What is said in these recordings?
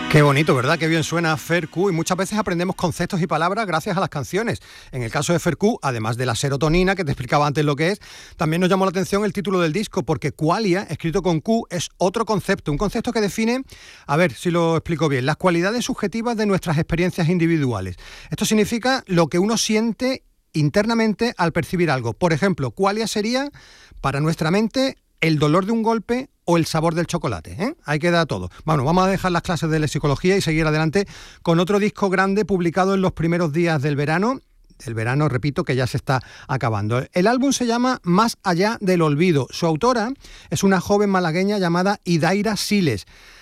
Qué bonito, ¿verdad? Qué bien suena Fer Q, y muchas veces aprendemos conceptos y palabras gracias a las canciones. En el caso de Fer Q, además de la serotonina, que te explicaba antes lo que es, también nos llamó la atención el título del disco, porque qualia, escrito con Q, es otro concepto, un concepto que define, a ver si lo explico bien, las cualidades subjetivas de nuestras experiencias individuales. Esto significa lo que uno siente internamente al percibir algo. Por ejemplo, qualia sería, para nuestra mente, el dolor de un golpe o el sabor del chocolate, ¿eh? Ahí queda todo. Bueno, vamos a dejar las clases de lexicología y seguir adelante con otro disco grande publicado en los primeros días del verano, repito, que ya se está acabando. El álbum se llama Más allá del olvido. Su autora es una joven malagueña llamada Idaira Siles.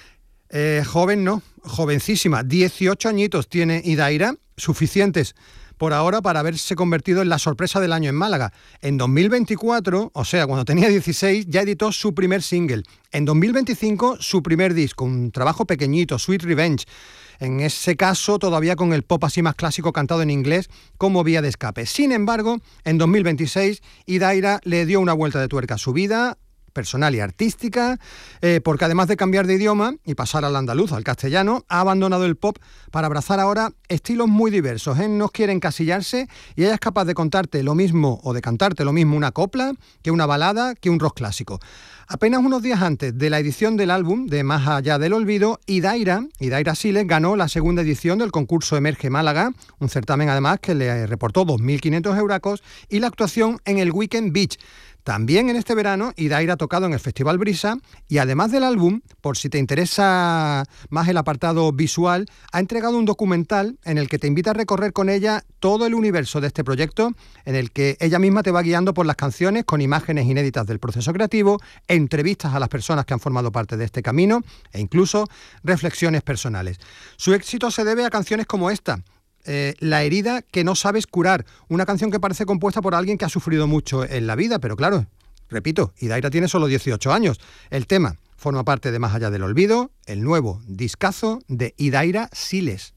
Joven no, jovencísima, 18 añitos tiene Idaira, suficientes por ahora para haberse convertido en la sorpresa del año en Málaga. En 2024, o sea, cuando tenía 16, ya editó su primer single. En 2025, su primer disco, un trabajo pequeñito, Sweet Revenge. En ese caso, todavía con el pop así más clásico cantado en inglés como vía de escape. Sin embargo, en 2026, Idaira le dio una vuelta de tuerca a su vida personal y artística, porque además de cambiar de idioma y pasar al andaluz, al castellano, ha abandonado el pop para abrazar ahora estilos muy diversos. No quiere encasillarse y ella es capaz de contarte lo mismo o de cantarte lo mismo una copla que una balada que un rock clásico. Apenas unos días antes de la edición del álbum de Más allá del olvido, Idaira Siles ganó la segunda edición del concurso Emerge Málaga, un certamen además que le reportó 2.500 euracos, y la actuación en el Weekend Beach. También en este verano, Idaira ha tocado en el Festival Brisa y además del álbum, por si te interesa más el apartado visual, ha entregado un documental en el que te invita a recorrer con ella todo el universo de este proyecto, en el que ella misma te va guiando por las canciones con imágenes inéditas del proceso creativo, entrevistas a las personas que han formado parte de este camino e incluso reflexiones personales. Su éxito se debe a canciones como esta, La herida que no sabes curar, una canción que parece compuesta por alguien que ha sufrido mucho en la vida, pero claro, repito, Idaira tiene solo 18 años. El tema forma parte de Más allá del olvido, el nuevo discazo de Idaira Siles.